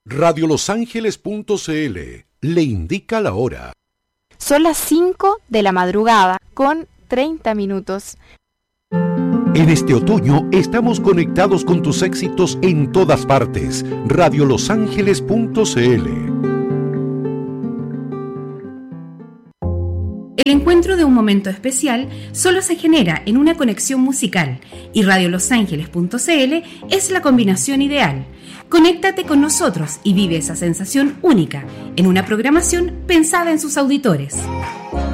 Radiolosangeles.cl le indica la hora. Son las 5 de la madrugada con 30 minutos. En este otoño estamos conectados con tus éxitos en todas partes. Radiolosangeles.cl. El encuentro de un momento especial solo se genera en una conexión musical y Radiolosangeles.cl es la combinación ideal. Conéctate con nosotros y vive esa sensación única en una programación pensada en sus auditores.